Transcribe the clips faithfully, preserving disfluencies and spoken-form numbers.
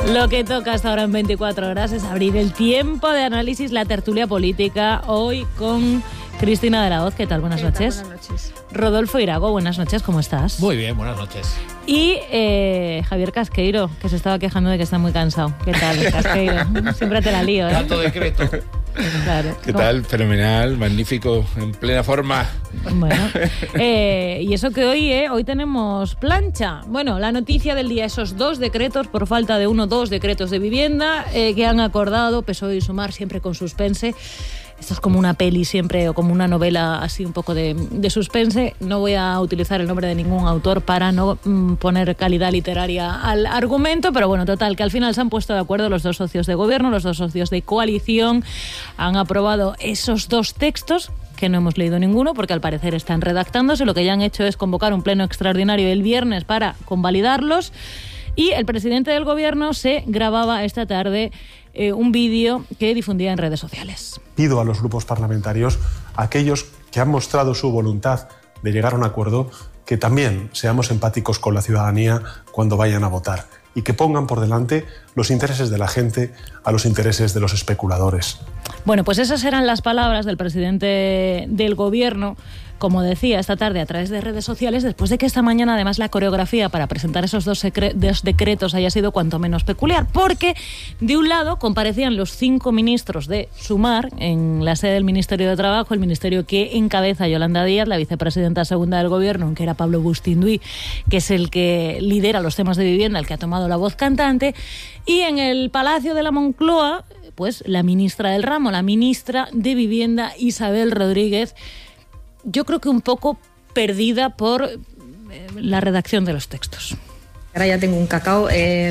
Lo que toca hasta ahora en veinticuatro horas es abrir el tiempo de análisis, la tertulia política, hoy con Cristina de la Hoz. ¿Qué tal? Buenas noches. Buenas noches. Rodolfo Irago, buenas noches, ¿cómo estás? Muy bien, buenas noches. Y eh, Javier Casqueiro, que se estaba quejando de que está muy cansado. ¿Qué tal, Casqueiro? Siempre te la lío, ¿eh? Tanto decreto. Claro. ¿Qué tal? Fenomenal, magnífico, en plena forma. Bueno, eh, y eso que hoy, eh, hoy tenemos plancha. Bueno, la noticia del día, esos dos decretos, por falta de uno, dos decretos de vivienda eh, que han acordado P S O E y Sumar, siempre con suspense. Esto es como una peli siempre, o como una novela así un poco de, de suspense. No voy a utilizar el nombre de ningún autor para no mm, poner calidad literaria al argumento, pero bueno, total, que al final se han puesto de acuerdo los dos socios de gobierno, los dos socios de coalición, han aprobado esos dos textos, que no hemos leído ninguno porque al parecer están redactándose. Lo que ya han hecho es convocar un pleno extraordinario el viernes para convalidarlos, y el presidente del gobierno se grababa esta tarde eh, un vídeo que difundía en redes sociales. Pido a los grupos parlamentarios, a aquellos que han mostrado su voluntad de llegar a un acuerdo, que también seamos empáticos con la ciudadanía cuando vayan a votar y que pongan por delante los intereses de la gente a los intereses de los especuladores. Bueno, pues esas eran las palabras del presidente del gobierno, como decía, esta tarde a través de redes sociales, después de que esta mañana además la coreografía para presentar esos dos, secre- dos decretos haya sido cuanto menos peculiar, porque de un lado comparecían los cinco ministros de Sumar en la sede del Ministerio de Trabajo, el ministerio que encabeza Yolanda Díaz, la vicepresidenta segunda del gobierno, que era Pablo Bustinduy, que es el que lidera los temas de vivienda, el que ha tomado la voz cantante, y en el Palacio de la Moncloa, pues la ministra del ramo, la ministra de Vivienda, Isabel Rodríguez, yo creo que un poco perdida por eh, la redacción de los textos. Ahora ya tengo un cacao. Eh...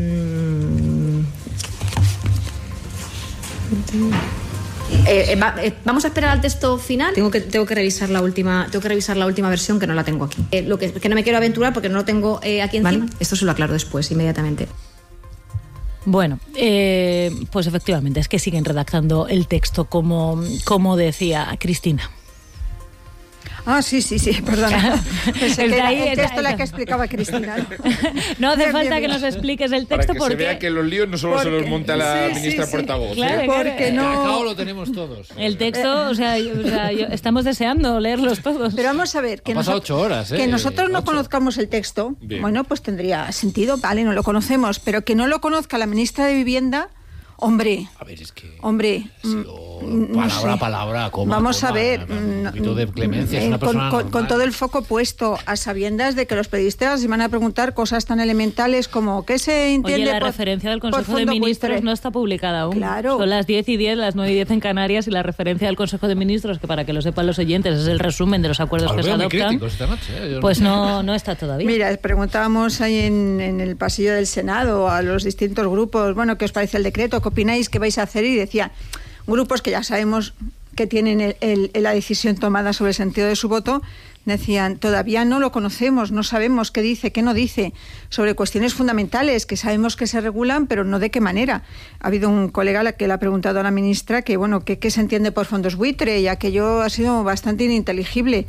Eh, eh, va, eh, vamos a esperar al texto final. Tengo que tengo que revisar la última tengo que revisar la última versión, que no la tengo aquí. Eh, lo que, que no me quiero aventurar porque no lo tengo eh, aquí encima. Vale, esto se lo aclaro después, inmediatamente. Bueno, eh, pues efectivamente es que siguen redactando el texto, como, como decía Cristina. Ah, sí, sí, sí, perdona. Pensé que era ahí, el texto está, la que explicaba Cristina. No hace Bien, falta bien, que bien. nos expliques el texto, Para que porque... se vea que los líos no solo porque, se los monta la sí, ministra sí, sí. portavoz. Claro, ¿eh? Porque El no... cacao lo tenemos todos. El texto, o sea, o sea yo, estamos deseando leerlos todos. Pero vamos a ver, que, Han pasado nosotros, ocho horas, ¿eh? que nosotros no Ocho. conozcamos el texto, Bien. bueno, pues tendría sentido, vale, no lo conocemos, pero que no lo conozca la ministra de Vivienda, hombre, A ver, es que... hombre... Ha sido mm, no palabra a sé. palabra, coma, Vamos coma, a ver, un mm, poquito de clemencia, es eh, una con, persona con- normal. con todo el foco puesto a sabiendas de que los periodistas van a preguntar cosas tan elementales como ¿qué se entiende Oye, la por, referencia del por Consejo de fondo Ministros buitre? no está publicada aún. Claro. Son las diez y diez, las nueve y diez en Canarias, y la referencia del Consejo de Ministros, que para que lo sepan los oyentes es el resumen de los acuerdos Os que se veo muy adoptan, críticos esta noche, ¿eh? Yo pues no, no está todavía. Mira, preguntábamos ahí en, en el pasillo del Senado a los distintos grupos, bueno, ¿qué os parece el decreto? ¿Qué opináis? ¿Qué vais a hacer? Y decían, grupos que ya sabemos que tienen el, el, la decisión tomada sobre el sentido de su voto, decían, todavía no lo conocemos, no sabemos qué dice, qué no dice, sobre cuestiones fundamentales que sabemos que se regulan, pero no de qué manera. Ha habido un colega que le ha preguntado a la ministra que, bueno, ¿qué, qué se entiende por fondos buitre? Y aquello ha sido bastante ininteligible.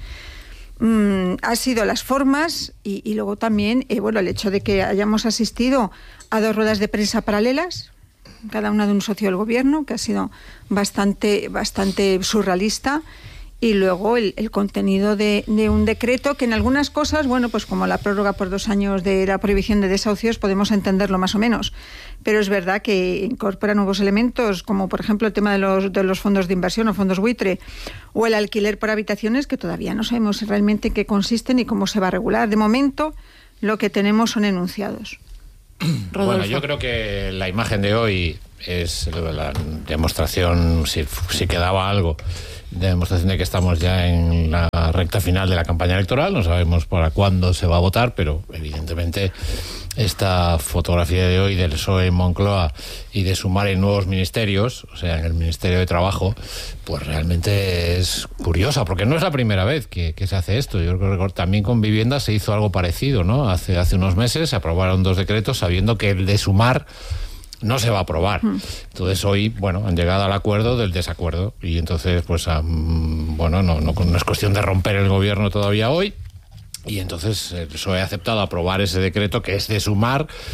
Mm, ha sido las formas y, y luego también, eh, bueno, el hecho de que hayamos asistido a dos ruedas de prensa paralelas, cada una de un socio del gobierno, que ha sido bastante, bastante surrealista, y luego el, el contenido de, de un decreto que en algunas cosas, bueno, pues como la prórroga por dos años de la prohibición de desahucios, podemos entenderlo más o menos, pero es verdad que incorpora nuevos elementos, como por ejemplo el tema de los, de los fondos de inversión o fondos buitre, o el alquiler por habitaciones, que todavía no sabemos realmente en qué consisten y cómo se va a regular. De momento, lo que tenemos son enunciados. Rodolfo. Bueno, yo creo que la imagen de hoy es la demostración, si, si quedaba algo, de demostración de que estamos ya en la recta final de la campaña electoral. No sabemos para cuándo se va a votar, pero evidentemente esta fotografía de hoy del P S O E en Moncloa y de Sumar en nuevos ministerios, o sea, en el Ministerio de Trabajo, pues realmente es curiosa, porque no es la primera vez que, que se hace esto. Yo creo que también con vivienda se hizo algo parecido, ¿no? Hace, hace unos meses se aprobaron dos decretos sabiendo que el de Sumar no se va a aprobar. Entonces hoy, bueno, han llegado al acuerdo del desacuerdo, y entonces, pues, um, bueno, no, no, no es cuestión de romper el gobierno todavía hoy, y entonces el P S O E ha aceptado aprobar ese decreto que es de Sumar,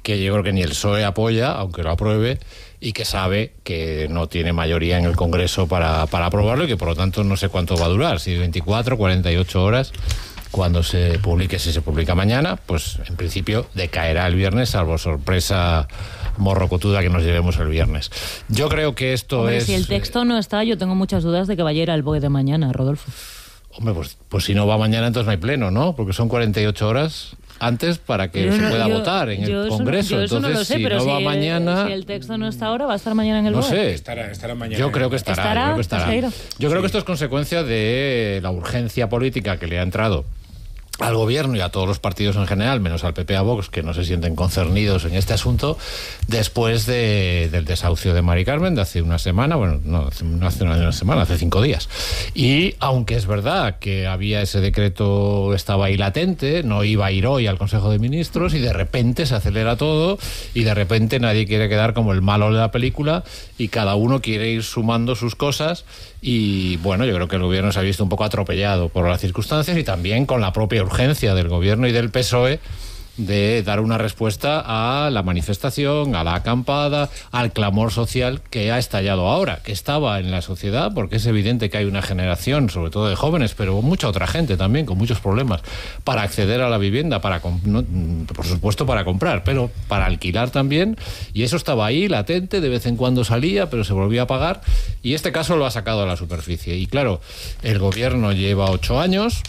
que yo creo que ni el P S O E apoya, aunque lo apruebe, y que sabe que no tiene mayoría en el Congreso para, para aprobarlo y que por lo tanto no sé cuánto va a durar, si veinticuatro, cuarenta y ocho horas. Cuando se publique, si se publica mañana, pues en principio decaerá el viernes, salvo sorpresa morrocotuda que nos llevemos el viernes. Yo creo que esto Hombre, es... si el texto no está, yo tengo muchas dudas de que vaya a ir al B O E de mañana, Rodolfo. Hombre, pues, pues si no va mañana, entonces no hay pleno, ¿no? Porque son cuarenta y ocho horas antes para que Yo se no- pueda yo- votar en yo el eso no- Congreso. yo eso Entonces, no lo sé, si pero no si, va eh, mañana... si el texto no está ahora, ¿va a estar mañana en el No B O E? sé. Estará, estará mañana. Yo creo que estará, ¿Estará, yo creo que estará. Casqueiro? Yo creo Sí. que esto es consecuencia de la urgencia política que le ha entrado al gobierno y a todos los partidos en general, menos al P P, a Vox, que no se sienten concernidos en este asunto, después de, del desahucio de Mari Carmen de hace una semana, bueno, no hace, no hace una semana, hace cinco días. Y aunque es verdad que había ese decreto, estaba ahí latente, no iba a ir hoy al Consejo de Ministros y de repente se acelera todo y de repente nadie quiere quedar como el malo de la película y cada uno quiere ir sumando sus cosas y bueno, yo creo que el gobierno se ha visto un poco atropellado por las circunstancias y también con la propia urgencia del gobierno y del P S O E de dar una respuesta a la manifestación, a la acampada, al clamor social que ha estallado ahora, que estaba en la sociedad, porque es evidente que hay una generación, sobre todo de jóvenes, pero mucha otra gente también, con muchos problemas, para acceder a la vivienda, para no, por supuesto para comprar, pero para alquilar también, y eso estaba ahí, latente, de vez en cuando salía, pero se volvía a pagar, y este caso lo ha sacado a la superficie. Y claro, el gobierno lleva ocho años,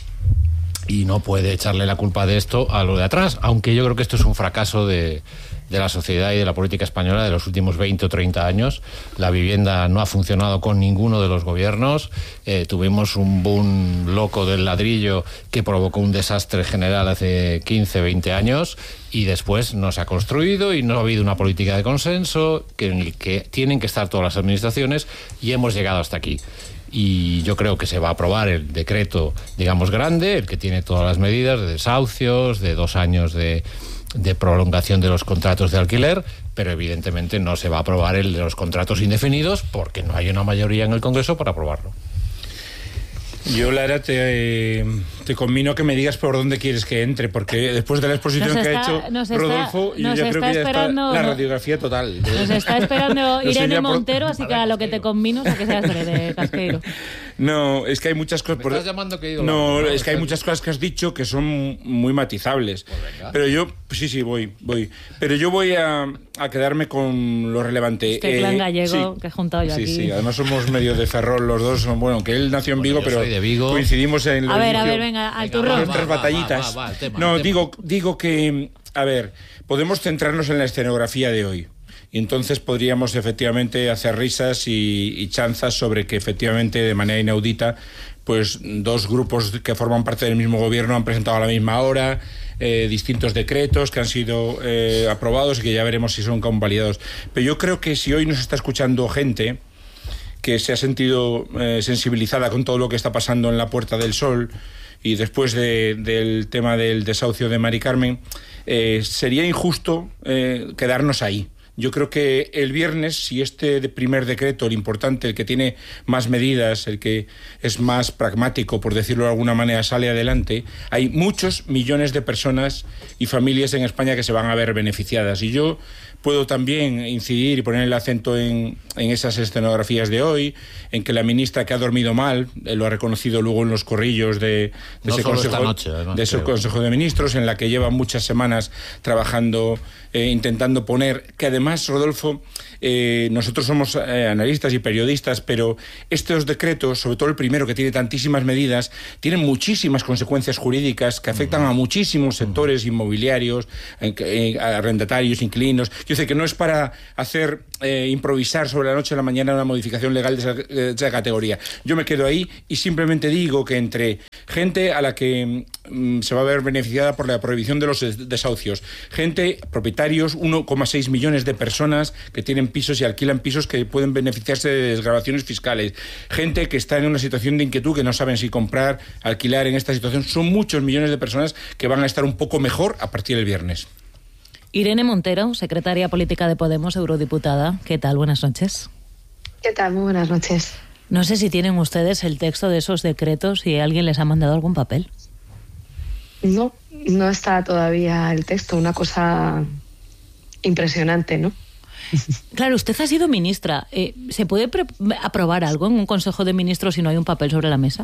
y no puede echarle la culpa de esto a lo de atrás, aunque yo creo que esto es un fracaso de, de la sociedad y de la política española de los últimos veinte o treinta años. La vivienda no ha funcionado con ninguno de los gobiernos. Eh, tuvimos un boom loco del ladrillo que provocó un desastre general hace quince, veinte años y después no se ha construido y no ha habido una política de consenso que, en el que tienen que estar todas las administraciones y hemos llegado hasta aquí. Y yo creo que se va a aprobar el decreto, digamos, grande, el que tiene todas las medidas de desahucios, de dos años de, de prolongación de los contratos de alquiler, pero evidentemente no se va a aprobar el de los contratos indefinidos porque no hay una mayoría en el Congreso para aprobarlo. Yo, Lara, te, te conmino que me digas por dónde quieres que entre, porque después de la exposición Nos que está- ha hecho nos está- Rodolfo, yo nos ya creo está que ya esperando- está la no- radiografía total. Nos está esperando No sé Irene ya por- Montero, así que a lo que te convino es a que seas de Casqueiro. No, es que hay muchas cosas... ¿Me por- estás llamando que he ido No, largo, no? es que hay Estás- muchas cosas que has dicho que son muy matizables. Pues venga. Pero yo... Sí, sí, voy, voy. Pero yo voy a, a quedarme con lo relevante. Este clan gallego sí. que he juntado yo Sí, aquí. sí, además somos medio de Ferrol los dos. Bueno, que él nació en Bueno, Vigo, yo pero soy de Vigo. coincidimos en el A ver, a inicio. ver, venga, al Venga, turrón. Nuestras Va, va, batallitas. va, va, va, el tema, no, el tema. digo, digo que, a ver, podemos centrarnos en la escenografía de hoy. Y entonces podríamos efectivamente hacer risas y, y chanzas sobre que efectivamente de manera inaudita pues dos grupos que forman parte del mismo gobierno han presentado a la misma hora eh, distintos decretos que han sido eh, aprobados y que ya veremos si son convalidados. Pero yo creo que si hoy nos está escuchando gente que se ha sentido eh, sensibilizada con todo lo que está pasando en la Puerta del Sol y después de, del tema del desahucio de Mari Carmen, eh, sería injusto eh, quedarnos ahí. Yo creo que el viernes, si este primer decreto, el importante, el que tiene más medidas, el que es más pragmático, por decirlo de alguna manera, sale adelante, hay muchos millones de personas y familias en España que se van a ver beneficiadas. Y yo puedo también incidir y poner el acento en, en esas escenografías de hoy, en que la ministra, que ha dormido mal, eh, lo ha reconocido luego en los corrillos de, de No ese, solo consejo, esta noche, además, de ese creo. Consejo de Ministros, en la que lleva muchas semanas trabajando, eh, intentando poner, que además, Rodolfo, eh, nosotros somos eh, analistas y periodistas, pero estos decretos, sobre todo el primero, que tiene tantísimas medidas, tienen muchísimas consecuencias jurídicas que afectan a muchísimos sectores inmobiliarios, eh, eh, arrendatarios, inquilinos. Yo sé que no es para hacer eh, improvisar sobre la noche a la mañana una modificación legal de esa, de esa categoría. Yo me quedo ahí y simplemente digo que entre gente a la que mm, se va a ver beneficiada por la prohibición de los desahucios, gente, propietarios, uno coma seis millones de personas que tienen pisos y alquilan pisos que pueden beneficiarse de desgravaciones fiscales, gente que está en una situación de inquietud que no saben si comprar, alquilar en esta situación, son muchos millones de personas que van a estar un poco mejor a partir del viernes. Irene Montero, secretaria política de Podemos, eurodiputada. ¿Qué tal? Buenas noches. ¿Qué tal? Muy buenas noches. No sé si tienen ustedes el texto de esos decretos y alguien les ha mandado algún papel. No, no está todavía el texto. Una cosa impresionante, ¿no? Claro, usted ha sido ministra. Eh, ¿Se puede pre- aprobar algo en un Consejo de Ministros si no hay un papel sobre la mesa?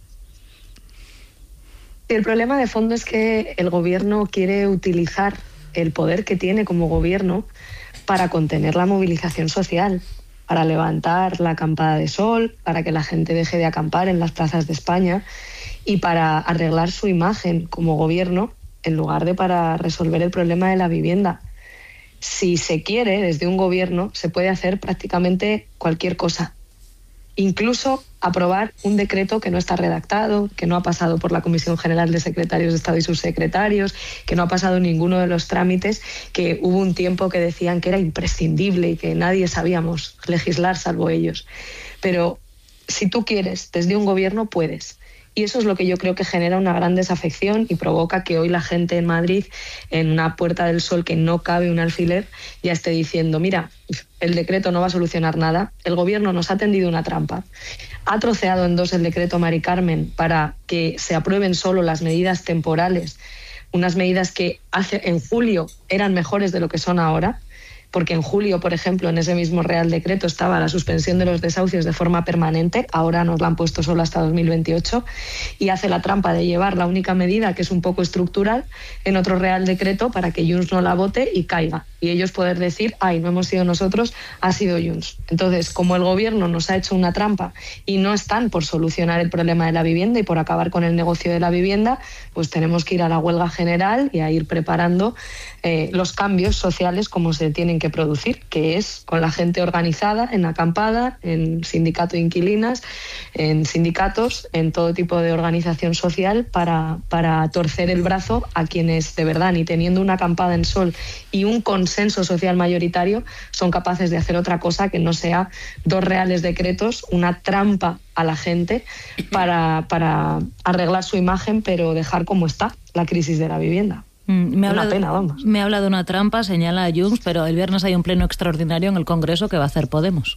El problema de fondo es que el gobierno quiere utilizar el poder que tiene como gobierno para contener la movilización social, para levantar la acampada de sol, para que la gente deje de acampar en las plazas de España y para arreglar su imagen como gobierno en lugar de para resolver el problema de la vivienda. Si se quiere, desde un gobierno, se puede hacer prácticamente cualquier cosa. Incluso aprobar un decreto que no está redactado, que no ha pasado por la Comisión General de Secretarios de Estado y subsecretarios, que no ha pasado ninguno de los trámites, que hubo un tiempo que decían que era imprescindible y que nadie sabíamos legislar salvo ellos. Pero si tú quieres, desde un gobierno puedes. Y eso es lo que yo creo que genera una gran desafección y provoca que hoy la gente en Madrid, en una Puerta del Sol que no cabe un alfiler, ya esté diciendo, mira, el decreto no va a solucionar nada, el gobierno nos ha tendido una trampa, ha troceado en dos el decreto Mari Carmen para que se aprueben solo las medidas temporales, unas medidas que hace, en julio eran mejores de lo que son ahora, porque en julio, por ejemplo, en ese mismo Real Decreto estaba la suspensión de los desahucios de forma permanente, ahora nos la han puesto solo hasta dos mil veintiocho, y hace la trampa de llevar la única medida, que es un poco estructural, en otro Real Decreto para que Junts no la vote y caiga. Y ellos poder decir, ay, no hemos sido nosotros, ha sido Junts. Entonces, como el gobierno nos ha hecho una trampa y no están por solucionar el problema de la vivienda y por acabar con el negocio de la vivienda, pues tenemos que ir a la huelga general y a ir preparando eh, los cambios sociales como se tienen que producir, que es con la gente organizada, en acampada, en sindicato de inquilinas, en sindicatos, en todo tipo de organización social para, para torcer el brazo a quienes de verdad, ni teniendo una acampada en sol y un consenso social mayoritario, son capaces de hacer otra cosa que no sea dos reales decretos, una trampa a la gente para, para arreglar su imagen, pero dejar como está la crisis de la vivienda. Me habla, una pena, vamos. Me habla de una trampa, señala a Junts, pero el viernes hay un pleno extraordinario en el Congreso que va a hacer Podemos.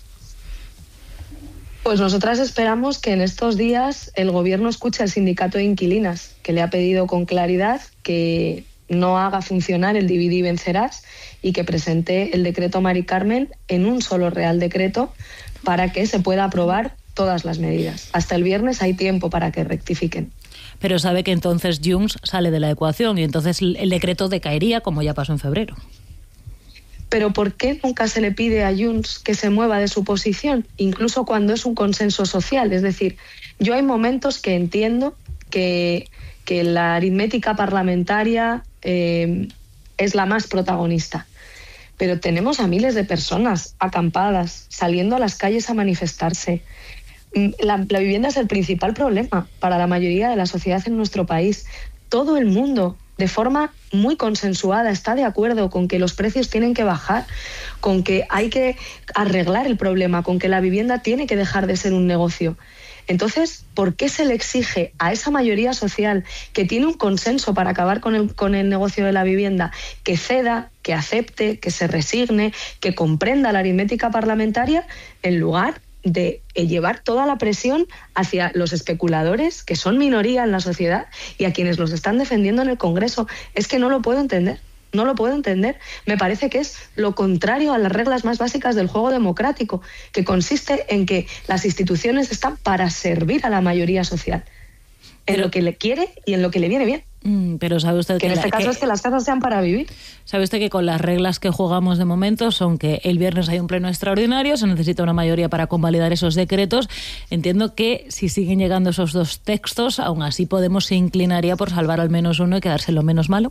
Pues nosotras esperamos que en estos días el gobierno escuche al sindicato de inquilinas, que le ha pedido con claridad que no haga funcionar el divide y vencerás y que presente el decreto Mari Carmen en un solo real decreto para que se pueda aprobar todas las medidas. Hasta el viernes hay tiempo para que rectifiquen. Pero sabe que entonces Junts sale de la ecuación y entonces el decreto decaería, como ya pasó en febrero. Pero ¿por qué nunca se le pide a Junts que se mueva de su posición, incluso cuando es un consenso social? Es decir, yo hay momentos que entiendo que, que la aritmética parlamentaria eh, es la más protagonista, pero tenemos a miles de personas acampadas, saliendo a las calles a manifestarse. La, la vivienda es el principal problema para la mayoría de la sociedad en nuestro país. Todo el mundo, de forma muy consensuada, está de acuerdo con que los precios tienen que bajar, con que hay que arreglar el problema, con que la vivienda tiene que dejar de ser un negocio. Entonces, ¿por qué se le exige a esa mayoría social que tiene un consenso para acabar con el, con el negocio de la vivienda que ceda, que acepte, que se resigne, que comprenda la aritmética parlamentaria en lugar de llevar toda la presión hacia los especuladores, que son minoría en la sociedad, y a quienes los están defendiendo en el Congreso? Es que no lo puedo entender, no lo puedo entender. Me parece que es lo contrario a las reglas más básicas del juego democrático, que consiste en que las instituciones están para servir a la mayoría social, en Pero, lo que le quiere y en lo que le viene bien. Pero sabe usted que, que en este la, caso que, es que las casas sean para vivir. Sabe usted que con las reglas que jugamos de momento son que el viernes hay un pleno extraordinario, se necesita una mayoría para convalidar esos decretos. Entiendo que si siguen llegando esos dos textos, aún así Podemos se inclinaría por salvar al menos uno y quedarse lo menos malo.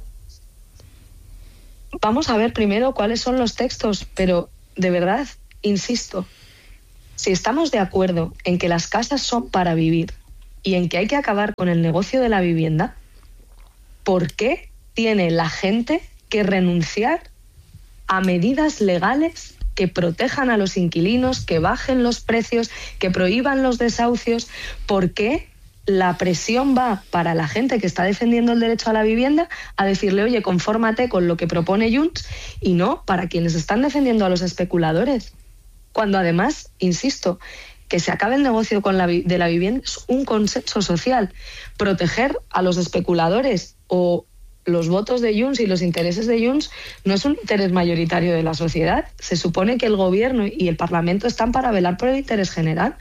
Vamos a ver primero cuáles son los textos, pero de verdad, insisto, si estamos de acuerdo en que las casas son para vivir y en que hay que acabar con el negocio de la vivienda, ¿por qué tiene la gente que renunciar a medidas legales que protejan a los inquilinos, que bajen los precios, que prohíban los desahucios? ¿Por qué la presión va para la gente que está defendiendo el derecho a la vivienda a decirle, oye, confórmate con lo que propone Junts, y no para quienes están defendiendo a los especuladores? Cuando además, insisto, que se acabe el negocio con la, de la vivienda es un consenso social. Proteger a los especuladores o los votos de Junts y los intereses de Junts no es un interés mayoritario de la sociedad. Se supone que el gobierno y el Parlamento están para velar por el interés general.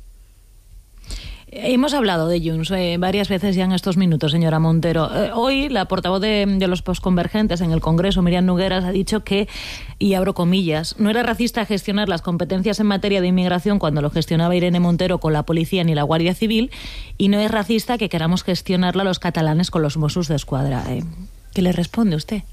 Hemos hablado de Junts eh, varias veces ya en estos minutos, señora Montero. Eh, hoy la portavoz de, de los posconvergentes en el Congreso, Míriam Nogueras, ha dicho que, y abro comillas, no era racista gestionar las competencias en materia de inmigración cuando lo gestionaba Irene Montero con la policía ni la Guardia Civil, y no es racista que queramos gestionarla los catalanes con los Mossos d'Esquadra. Eh, ¿Qué le responde usted?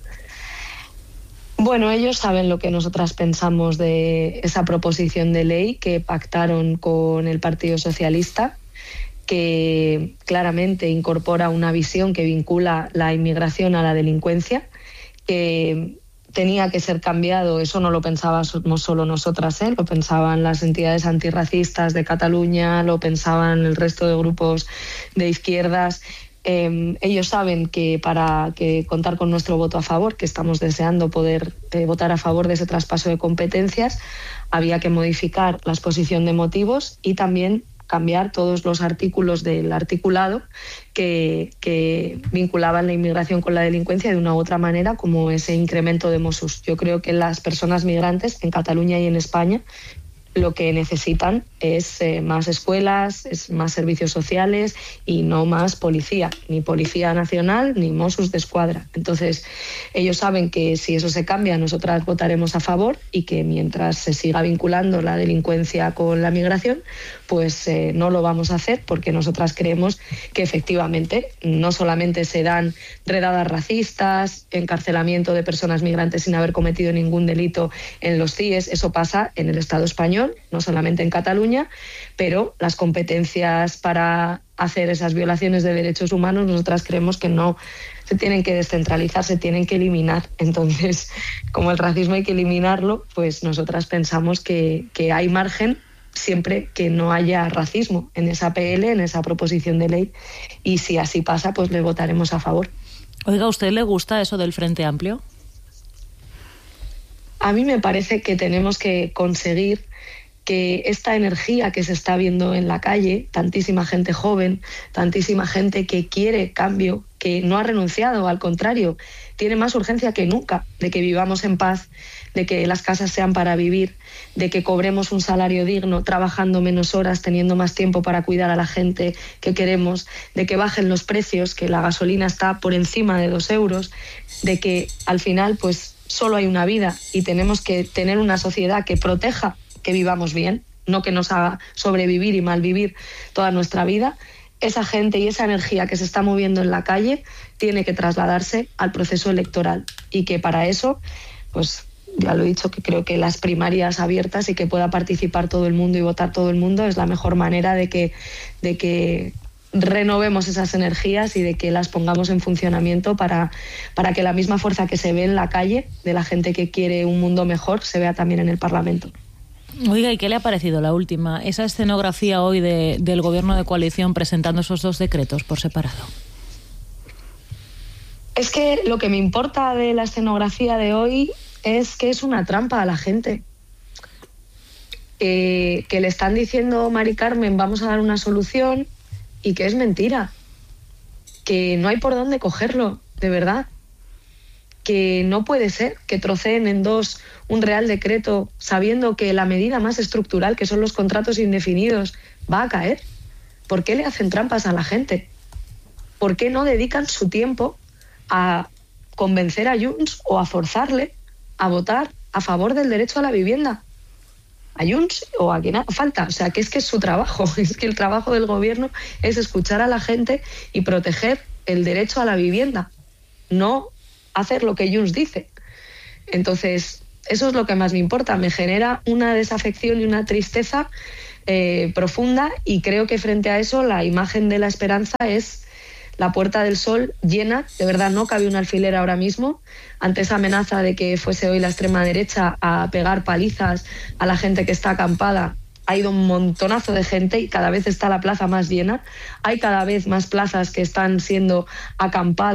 Bueno, ellos saben lo que nosotras pensamos de esa proposición de ley que pactaron con el Partido Socialista, que claramente incorpora una visión que vincula la inmigración a la delincuencia, que tenía que ser cambiado. Eso no lo pensábamos solo nosotras, ¿eh? Lo pensaban las entidades antirracistas de Cataluña, lo pensaban el resto de grupos de izquierdas. Eh, ellos saben que para que contar con nuestro voto a favor, que estamos deseando poder eh, votar a favor de ese traspaso de competencias, había que modificar la exposición de motivos y también cambiar todos los artículos del articulado que, que vinculaban la inmigración con la delincuencia de una u otra manera, como ese incremento de Mossos. Yo creo que las personas migrantes en Cataluña y en España lo que necesitan es eh, más escuelas, es más servicios sociales y no más policía, ni Policía Nacional ni Mossos d'Esquadra. Entonces, ellos saben que si eso se cambia, nosotras votaremos a favor y que mientras se siga vinculando la delincuencia con la migración, pues eh, no lo vamos a hacer, porque nosotras creemos que efectivamente no solamente se dan redadas racistas, encarcelamiento de personas migrantes sin haber cometido ningún delito en los C I E S, eso pasa en el Estado español, no solamente en Cataluña, pero las competencias para hacer esas violaciones de derechos humanos, nosotras creemos que no se tienen que descentralizar, se tienen que eliminar. Entonces, como el racismo hay que eliminarlo, pues nosotras pensamos que, que hay margen siempre que no haya racismo en esa P L, en esa proposición de ley, y si así pasa, pues le votaremos a favor. Oiga, ¿a usted le gusta eso del Frente Amplio? A mí me parece que tenemos que conseguir que esta energía que se está viendo en la calle, tantísima gente joven, tantísima gente que quiere cambio, que no ha renunciado, al contrario, tiene más urgencia que nunca de que vivamos en paz, de que las casas sean para vivir, de que cobremos un salario digno, trabajando menos horas, teniendo más tiempo para cuidar a la gente que queremos, de que bajen los precios, que la gasolina está por encima de dos euros, de que al final pues solo hay una vida y tenemos que tener una sociedad que proteja que vivamos bien, no que nos haga sobrevivir y malvivir toda nuestra vida. Esa gente y esa energía que se está moviendo en la calle tiene que trasladarse al proceso electoral, y que para eso, pues ya lo he dicho, que creo que las primarias abiertas y que pueda participar todo el mundo y votar todo el mundo es la mejor manera de que, de que renovemos esas energías y de que las pongamos en funcionamiento para, para que la misma fuerza que se ve en la calle de la gente que quiere un mundo mejor se vea también en el Parlamento. Oiga, ¿y qué le ha parecido la última, esa escenografía hoy de, del gobierno de coalición presentando esos dos decretos por separado? Es que lo que me importa de la escenografía de hoy es que es una trampa a la gente. Eh, que le están diciendo, Mari Carmen, vamos a dar una solución, y que es mentira. Que no hay por dónde cogerlo, de verdad. Que no puede ser que troceen en dos un real decreto sabiendo que la medida más estructural, que son los contratos indefinidos, va a caer. ¿Por qué le hacen trampas a la gente? ¿Por qué no dedican su tiempo a convencer a Junts o a forzarle a votar a favor del derecho a la vivienda? A Junts o a quien haga falta. O sea, que es que es su trabajo. Es que el trabajo del gobierno es escuchar a la gente y proteger el derecho a la vivienda, no hacer lo que Junts dice. Entonces, eso es lo que más me importa. Me genera una desafección y una tristeza eh, profunda, y creo que frente a eso la imagen de la esperanza es la Puerta del Sol llena. De verdad, no cabe un alfiler ahora mismo ante esa amenaza de que fuese hoy la extrema derecha a pegar palizas a la gente que está acampada. Ha ido un montonazo de gente y cada vez está la plaza más llena. Hay cada vez más plazas que están siendo acampadas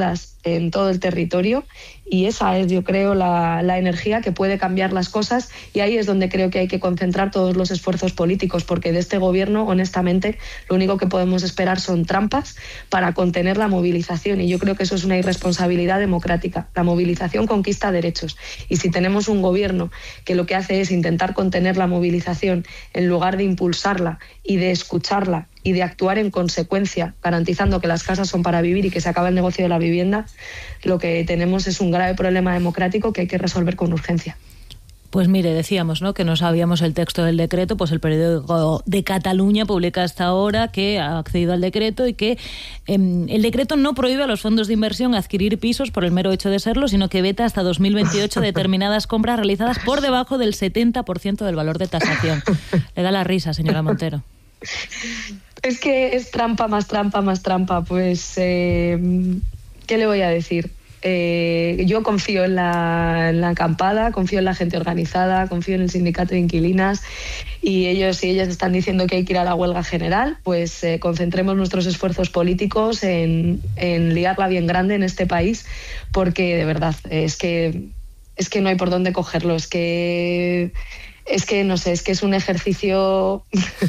en todo el territorio, y esa es, yo creo, la, la energía que puede cambiar las cosas, y ahí es donde creo que hay que concentrar todos los esfuerzos políticos, porque de este gobierno, honestamente, lo único que podemos esperar son trampas para contener la movilización, y yo creo que eso es una irresponsabilidad democrática. La movilización conquista derechos, y si tenemos un gobierno que lo que hace es intentar contener la movilización en lugar de impulsarla y de escucharla y de actuar en consecuencia, garantizando que las casas son para vivir y que se acaba el negocio de la vivienda, lo que tenemos es un grave problema democrático que hay que resolver con urgencia. Pues mire, decíamos, ¿no?, que no sabíamos el texto del decreto, pues el periódico de Cataluña publica hasta ahora que ha accedido al decreto y que eh, el decreto no prohíbe a los fondos de inversión adquirir pisos por el mero hecho de serlo, sino que veta hasta dos mil veintiocho determinadas compras realizadas por debajo del setenta por ciento del valor de tasación. Le da la risa, señora Montero. Es que es trampa más trampa más trampa. Pues, eh, ¿qué le voy a decir? Eh, yo confío en la, en la acampada, confío en la gente organizada, confío en el sindicato de inquilinas, y ellos y ellas están diciendo que hay que ir a la huelga general. Pues eh, concentremos nuestros esfuerzos políticos en, en liarla bien grande en este país, porque de verdad es que, es que no hay por dónde cogerlo. Es que, es que no sé, es que es un ejercicio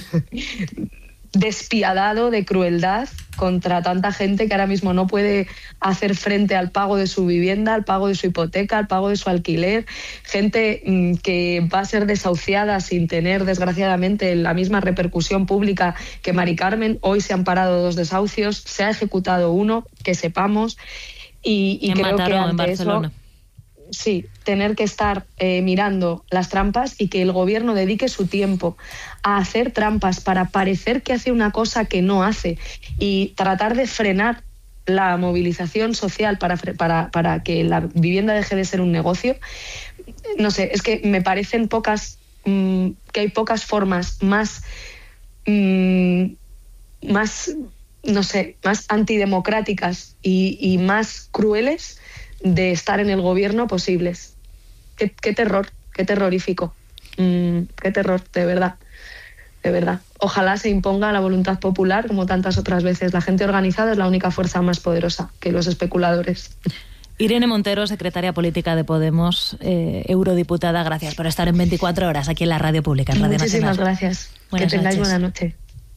despiadado de crueldad contra tanta gente que ahora mismo no puede hacer frente al pago de su vivienda, al pago de su hipoteca, al pago de su alquiler, gente mmm, que va a ser desahuciada sin tener, desgraciadamente, la misma repercusión pública que Mari Carmen. Hoy se han parado dos desahucios, se ha ejecutado uno, que sepamos, y, y creo que ante en Barcelona. Eso, sí, tener que estar eh, mirando las trampas, y que el gobierno dedique su tiempo a hacer trampas para parecer que hace una cosa que no hace, y tratar de frenar la movilización social para, para, para que la vivienda deje de ser un negocio. No sé, es que me parecen pocas, mmm, que hay pocas formas más, mmm, más, no sé, más antidemocráticas y, y más crueles de estar en el gobierno posibles. Qué, qué terror, qué terrorífico, mm, qué terror, de verdad, de verdad. Ojalá se imponga la voluntad popular, como tantas otras veces. La gente organizada es la única fuerza más poderosa que los especuladores. Irene Montero, secretaria política de Podemos, eh, eurodiputada, gracias por estar en veinticuatro horas aquí en la Radio Pública, en Radio Muchísimas Nacional. gracias. Buenas que tengáis noches. buena noche.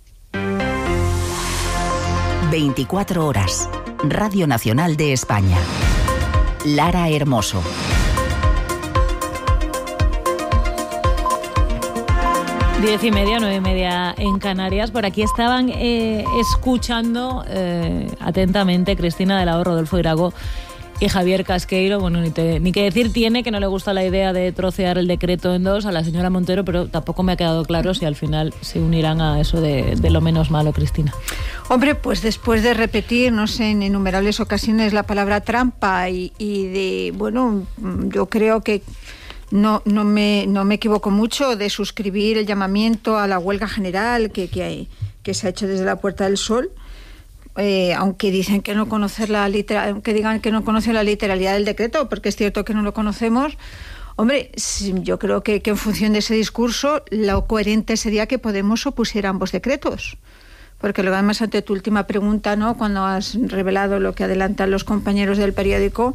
veinticuatro horas. Radio Nacional de España. Lara Hermoso. Diez y media, nueve y media en Canarias. Por aquí estaban eh, escuchando eh, atentamente Cristina del Ahorro, Rodolfo Irago y Javier Casqueiro. Bueno, ni, te, ni que decir tiene que no le gusta la idea de trocear el decreto en dos a la señora Montero, pero tampoco me ha quedado claro si al final se unirán a eso de, de lo menos malo, Cristina. Hombre, pues después de repetir, no sé, en innumerables ocasiones la palabra trampa y, y de, bueno, yo creo que no, no, me, no me equivoco mucho de suscribir el llamamiento a la huelga general que, que, hay, que se ha hecho desde la Puerta del Sol. Eh, aunque dicen que no conocer la litera, aunque digan que no conocen la literalidad del decreto, porque es cierto que no lo conocemos. Hombre, yo creo que, que en función de ese discurso, lo coherente sería que Podemos opusiera ambos decretos. Porque lo además, ante tu última pregunta, ¿no?, cuando has revelado lo que adelantan los compañeros del periódico,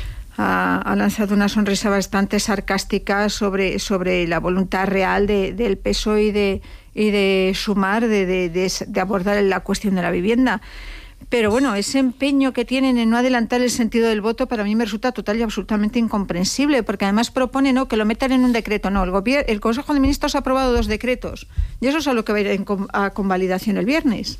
ha, ha lanzado una sonrisa bastante sarcástica sobre, sobre la voluntad real de, del P S O E y de, y de Sumar de, de, de, de abordar la cuestión de la vivienda. Pero bueno, ese empeño que tienen en no adelantar el sentido del voto para mí me resulta total y absolutamente incomprensible, porque además propone, ¿no?, que lo metan en un decreto. No, el gobierno, el Consejo de Ministros ha aprobado dos decretos y eso es a lo que va a ir en, a convalidación el viernes.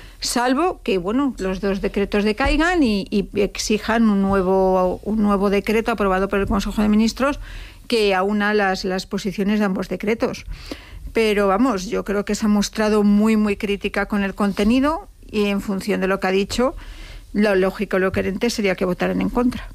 Salvo que, bueno, los dos decretos decaigan y, y exijan un nuevo, un nuevo decreto aprobado por el Consejo de Ministros que aúna las, las posiciones de ambos decretos. Pero vamos, yo creo que se ha mostrado muy, muy crítica con el contenido y en función de lo que ha dicho, lo lógico, lo coherente sería que votaran en contra.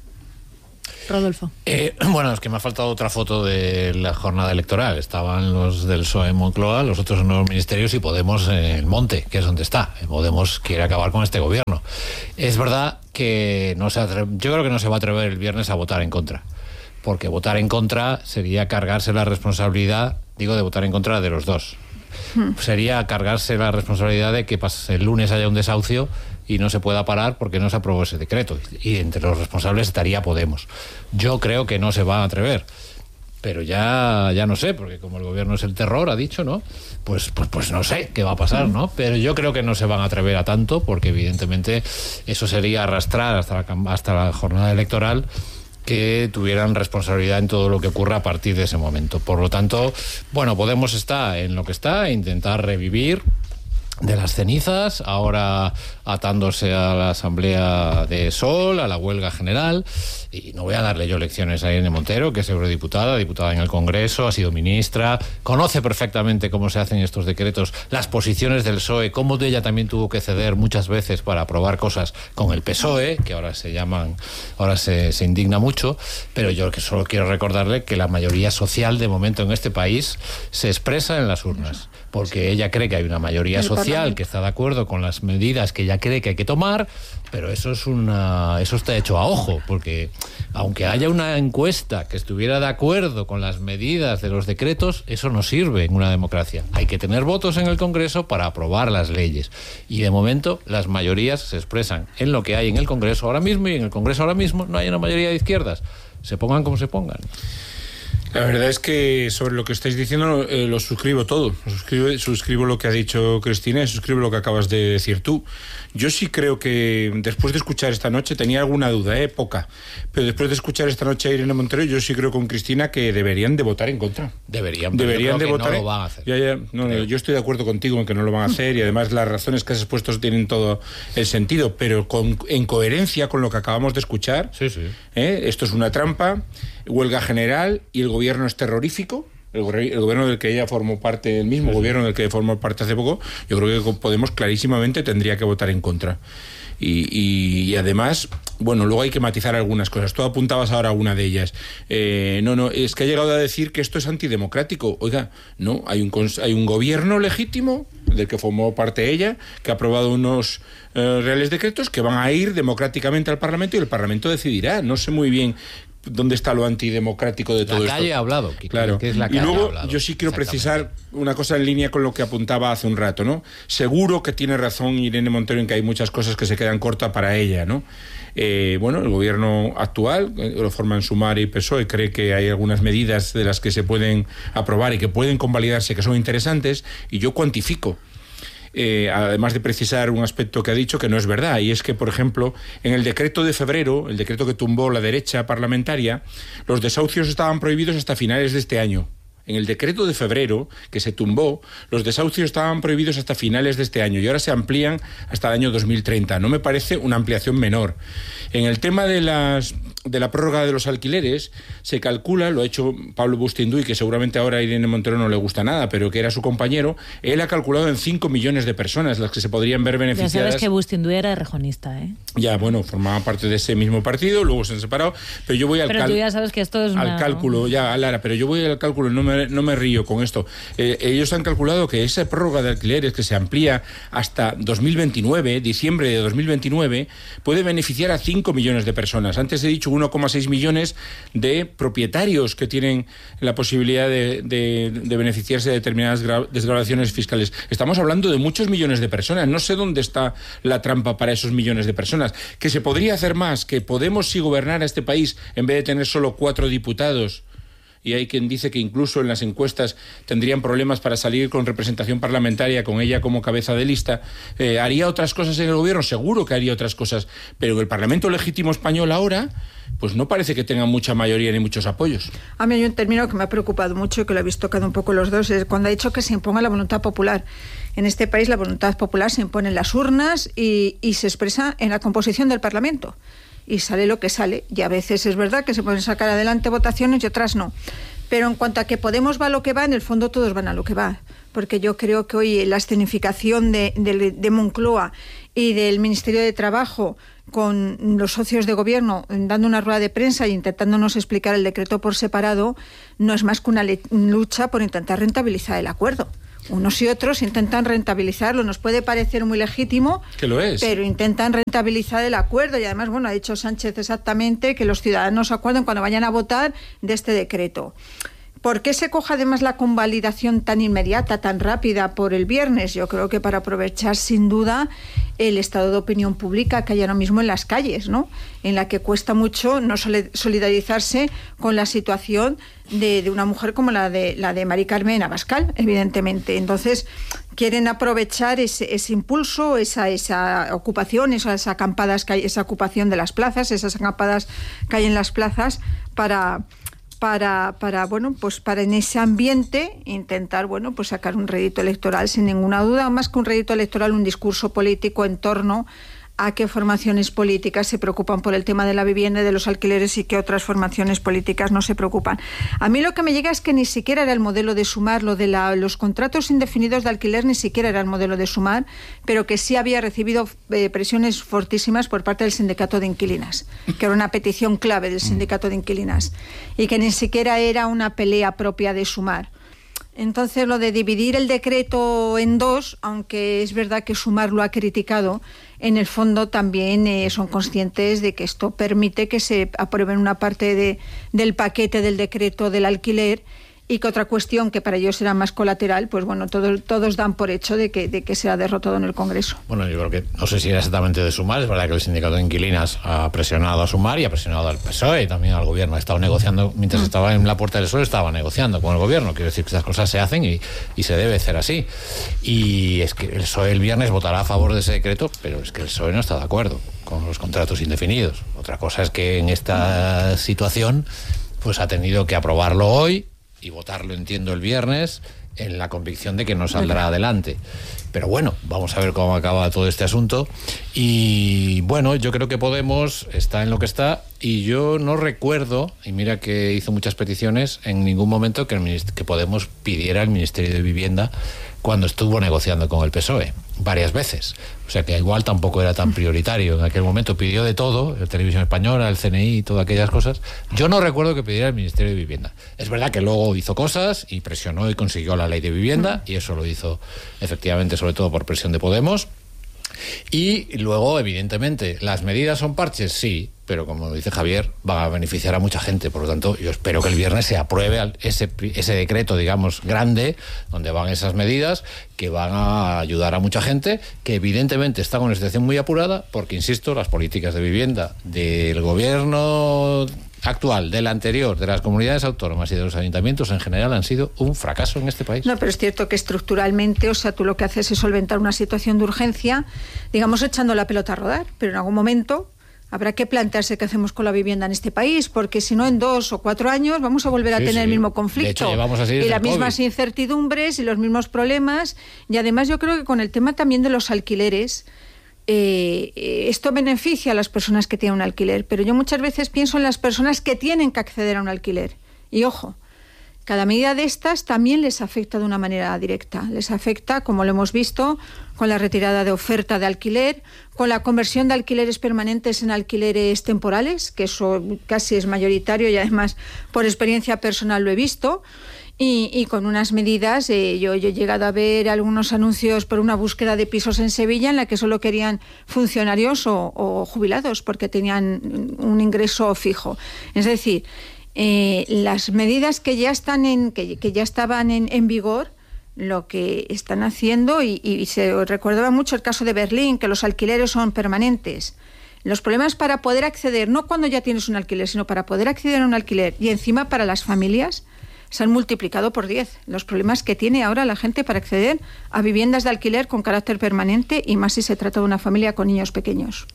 Rodolfo. Eh, bueno, es que me ha faltado otra foto de la jornada electoral. Estaban los del P S O E en Moncloa, los otros en los ministerios y Podemos en el Monte, que es donde está. Podemos quiere acabar con este gobierno. Es verdad que no se atre- yo creo que no se va a atrever el viernes a votar en contra, porque votar en contra sería cargarse la responsabilidad, digo, de votar en contra de los dos. Hmm. Sería cargarse la responsabilidad de que el lunes haya un desahucio y no se pueda parar porque no se aprobó ese decreto. Y entre los responsables estaría Podemos. Yo creo que no se va a atrever. Pero ya, ya no sé, porque como el gobierno es el terror, ha dicho, ¿no? Pues, pues, pues no sé qué va a pasar, ¿no? Pero yo creo que no se van a atrever a tanto, porque evidentemente eso sería arrastrar hasta la, hasta la jornada electoral que tuvieran responsabilidad en todo lo que ocurra a partir de ese momento. Por lo tanto, bueno, Podemos está en lo que está, intentar revivir de las cenizas, ahora atándose a la asamblea de Sol, a la huelga general, y no voy a darle yo lecciones a Irene Montero, que es eurodiputada, diputada en el Congreso, ha sido ministra, conoce perfectamente cómo se hacen estos decretos, las posiciones del P S O E, cómo ella también tuvo que ceder muchas veces para aprobar cosas con el P S O E, que ahora se llaman, ahora se, se indigna mucho, pero yo que solo quiero recordarle que la mayoría social de momento en este país se expresa en las urnas, porque ella cree que hay una mayoría social que está de acuerdo con las medidas que ella cree que hay que tomar, pero eso es una, eso está hecho a ojo, porque aunque haya una encuesta que estuviera de acuerdo con las medidas de los decretos, eso no sirve en una democracia. Hay que tener votos en el Congreso para aprobar las leyes. Y de momento las mayorías se expresan en lo que hay en el Congreso ahora mismo, y en el Congreso ahora mismo no hay una mayoría de izquierdas. Se pongan como se pongan. La verdad es que sobre lo que estáis diciendo eh, lo suscribo todo. Suscribo, suscribo lo que ha dicho Cristina y suscribo lo que acabas de decir tú. Yo sí creo que después de escuchar esta noche, tenía alguna duda, eh, poca, pero después de escuchar esta noche a Irene Montero, yo sí creo con Cristina que deberían de votar en contra. Deberían, deberían de votar. No lo van a hacer. Ya, ya, no, no, yo estoy de acuerdo contigo en que no lo van a hacer, y además las razones que has expuesto tienen todo el sentido, pero con, en coherencia con lo que acabamos de escuchar. Sí, sí. Eh, esto es una trampa, huelga general, y el gobierno es terrorífico. El, el gobierno del que ella formó parte, el mismo sí, gobierno sí. del que formó parte hace poco, yo creo que Podemos clarísimamente tendría que votar en contra. Y, y, y además, bueno, luego hay que matizar algunas cosas. Tú apuntabas ahora a una de ellas. Eh, no, no, es que ha llegado a decir que esto es antidemocrático. Oiga, no, hay un, hay un gobierno legítimo del que formó parte ella, que ha aprobado unos eh, reales decretos que van a ir democráticamente al Parlamento, y el Parlamento decidirá. No sé muy bien dónde está lo antidemocrático de todo esto. La calle ha hablado. Que, claro. Que es la y calle luego ha hablado. Yo sí quiero precisar una cosa en línea con lo que apuntaba hace un rato, ¿no? Seguro que tiene razón Irene Montero en que hay muchas cosas que se quedan cortas para ella, ¿no? Eh, bueno, el gobierno actual, eh, lo forman Sumar y P S O E, cree que hay algunas medidas de las que se pueden aprobar y que pueden convalidarse que son interesantes, y yo cuantifico. Eh, además de precisar un aspecto que ha dicho que no es verdad, y es que, por ejemplo, en el decreto de febrero, el decreto que tumbó la derecha parlamentaria, los desahucios estaban prohibidos hasta finales de este año. En el decreto de febrero, que se tumbó, los desahucios estaban prohibidos hasta finales de este año, y ahora se amplían hasta el año dos mil treinta. No me parece una ampliación menor. En el tema de las de la prórroga de los alquileres, se calcula, lo ha hecho Pablo Bustinduy, que seguramente ahora a Irene Montero no le gusta nada, pero que era su compañero, él ha calculado en cinco millones de personas las que se podrían ver beneficiadas. Ya sabes que Bustinduy era rejonista, ¿eh? Ya, bueno, formaba parte de ese mismo partido, luego se han separado, pero yo voy al, pero cal- tú ya sabes que esto es al una... cálculo, ya, Lara, pero yo voy al cálculo, no me, no me río con esto. Eh, ellos han calculado que esa prórroga de alquileres que se amplía hasta dos mil veintinueve, diciembre de dos mil veintinueve, puede beneficiar a cinco millones de personas. Antes he dicho uno coma seis millones de propietarios que tienen la posibilidad de, de, de beneficiarse de determinadas gra- desgravaciones fiscales. Estamos hablando de muchos millones de personas. No sé dónde está la trampa para esos millones de personas. Que se podría hacer más, que Podemos sí gobernar a este país en vez de tener solo cuatro diputados. Y hay quien dice que incluso en las encuestas tendrían problemas para salir con representación parlamentaria, con ella como cabeza de lista. Eh, ¿Haría otras cosas en el gobierno? Seguro que haría otras cosas. Pero en el Parlamento legítimo español ahora, pues no parece que tenga mucha mayoría ni muchos apoyos. A mí hay un término que me ha preocupado mucho y que lo habéis tocado un poco los dos, es cuando ha dicho que se imponga la voluntad popular. En este país la voluntad popular se impone en las urnas y, y se expresa en la composición del Parlamento. Y sale lo que sale, y a veces es verdad que se pueden sacar adelante votaciones y otras no, pero en cuanto a que Podemos va a lo que va, en el fondo todos van a lo que va, porque yo creo que hoy la escenificación de, de, de Moncloa y del Ministerio de Trabajo con los socios de gobierno dando una rueda de prensa e intentándonos explicar el decreto por separado no es más que una le- lucha por intentar rentabilizar el acuerdo. Unos y otros intentan rentabilizarlo, nos puede parecer muy legítimo, que lo es, pero intentan rentabilizar el acuerdo, y además, bueno, ha dicho Sánchez exactamente que los ciudadanos acuerden cuando vayan a votar de este decreto. ¿Por qué se coja además la convalidación tan inmediata, tan rápida por el viernes? Yo creo que para aprovechar sin duda el estado de opinión pública que hay ahora mismo en las calles, ¿no? En la que cuesta mucho no solidarizarse con la situación de, de una mujer como la de la de Mari Carmen Abascal, evidentemente. Entonces quieren aprovechar ese, ese impulso, esa, esa ocupación, esas acampadas que hay, esa ocupación de las plazas, esas acampadas que hay en las plazas para Para, para, bueno, pues para en ese ambiente intentar, bueno, pues sacar un rédito electoral sin ninguna duda, más que un rédito electoral, un discurso político en torno a qué formaciones políticas se preocupan por el tema de la vivienda y de los alquileres y qué otras formaciones políticas no se preocupan. A mí lo que me llega es que ni siquiera era el modelo de Sumar, lo de la, los contratos indefinidos de alquiler ni siquiera era el modelo de Sumar, pero que sí había recibido eh, presiones fortísimas por parte del sindicato de inquilinas, que era una petición clave del sindicato de inquilinas, y que ni siquiera era una pelea propia de Sumar. Entonces, lo de dividir el decreto en dos, aunque es verdad que Sumar lo ha criticado, en el fondo también eh, son conscientes de que esto permite que se apruebe una parte de, del paquete del decreto del alquiler, y que otra cuestión que para ellos será más colateral, pues bueno, todo, todos dan por hecho de que, de que será derrotado en el Congreso. Bueno, yo creo que, no sé si era exactamente de Sumar, es verdad que el sindicato de inquilinas ha presionado a Sumar y ha presionado al P S O E y también al gobierno. Ha estado negociando, mientras mm. estaba en la Puerta del Sol, estaba negociando con el gobierno. Quiero decir que estas cosas se hacen y, y se debe hacer así. Y es que el P S O E el viernes votará a favor de ese decreto, pero es que el P S O E no está de acuerdo con los contratos indefinidos. Otra cosa es que en esta situación pues ha tenido que aprobarlo hoy y votarlo, entiendo, el viernes, en la convicción de que no saldrá adelante. Pero bueno, vamos a ver cómo acaba todo este asunto. Y bueno, yo creo que Podemos está en lo que está, y yo no recuerdo, y mira que hizo muchas peticiones, en ningún momento que, el, que Podemos pidiera el Ministerio de Vivienda cuando estuvo negociando con el P S O E, varias veces. O sea que igual tampoco era tan prioritario. En aquel momento pidió de todo, la Televisión Española, el C N I, todas aquellas cosas. Yo no recuerdo que pidiera el Ministerio de Vivienda. Es verdad que luego hizo cosas y presionó y consiguió la ley de vivienda, y eso lo hizo efectivamente sobre todo por presión de Podemos. Y luego, evidentemente, ¿las medidas son parches? Sí, pero como dice Javier, va a beneficiar a mucha gente. Por lo tanto, yo espero que el viernes se apruebe ese, ese decreto, digamos, grande, donde van esas medidas que van a ayudar a mucha gente, que evidentemente está con una situación muy apurada, porque, insisto, las políticas de vivienda del gobierno actual, del anterior, de las comunidades autónomas y de los ayuntamientos en general han sido un fracaso en este país. No, pero es cierto que estructuralmente, o sea, tú lo que haces es solventar una situación de urgencia, digamos, echando la pelota a rodar, pero en algún momento habrá que plantearse qué hacemos con la vivienda en este país, porque si no, en dos o cuatro años vamos a volver a sí, tener sí. el mismo conflicto. De hecho, llevamos así desde y las el mismas COVID. incertidumbres y los mismos problemas. Y además yo creo que con el tema también de los alquileres, Eh, esto beneficia a las personas que tienen un alquiler, pero yo muchas veces pienso en las personas que tienen que acceder a un alquiler. Y ojo, cada medida de estas también les afecta de una manera directa. Les afecta, como lo hemos visto, con la retirada de oferta de alquiler, con la conversión de alquileres permanentes en alquileres temporales, que eso casi es mayoritario y además por experiencia personal lo he visto. Y, y con unas medidas, eh, yo, yo he llegado a ver algunos anuncios por una búsqueda de pisos en Sevilla en la que solo querían funcionarios o, o jubilados porque tenían un ingreso fijo. Es decir, eh, las medidas que ya están en, que, que ya estaban en, en vigor, lo que están haciendo, y, y se recordaba mucho el caso de Berlín, que los alquileres son permanentes. Los problemas para poder acceder, no cuando ya tienes un alquiler, sino para poder acceder a un alquiler, y encima para las familias, se han multiplicado por diez los problemas que tiene ahora la gente para acceder a viviendas de alquiler con carácter permanente, y más si se trata de una familia con niños pequeños.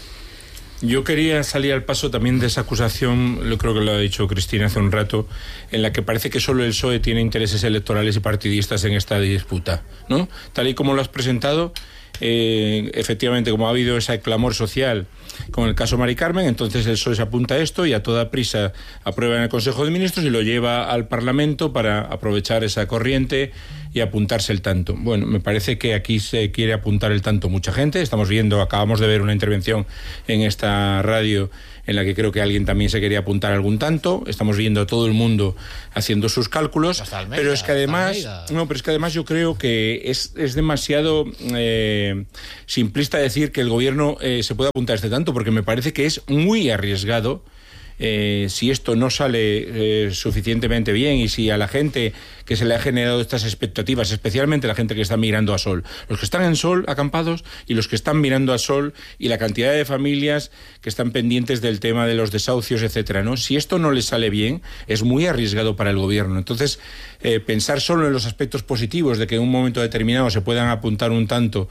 Yo quería salir al paso también de esa acusación, yo creo que lo ha dicho Cristina hace un rato, en la que parece que solo el P S O E tiene intereses electorales y partidistas en esta disputa, ¿no? Tal y como lo has presentado, eh, efectivamente, como ha habido ese clamor social con el caso Mari Carmen, entonces el P S O E se apunta a esto y a toda prisa aprueba en el Consejo de Ministros y lo lleva al Parlamento para aprovechar esa corriente y apuntarse el tanto. Bueno, me parece que aquí se quiere apuntar el tanto mucha gente. Estamos viendo, acabamos de ver una intervención en esta radio en la que creo que alguien también se quería apuntar algún tanto. Estamos viendo a todo el mundo haciendo sus cálculos. Almeida, pero es que además, no, pero es que además yo creo que es, es demasiado eh, simplista decir que el gobierno eh, se puede apuntar este tanto, porque me parece que es muy arriesgado Eh, si esto no sale eh, suficientemente bien y si a la gente que se le ha generado estas expectativas, especialmente la gente que está mirando a Sol, los que están en Sol acampados y los que están mirando a Sol y la cantidad de familias que están pendientes del tema de los desahucios, etcétera, ¿no? Si esto no les sale bien, es muy arriesgado para el gobierno. Entonces, eh, pensar solo en los aspectos positivos de que en un momento determinado se puedan apuntar un tanto,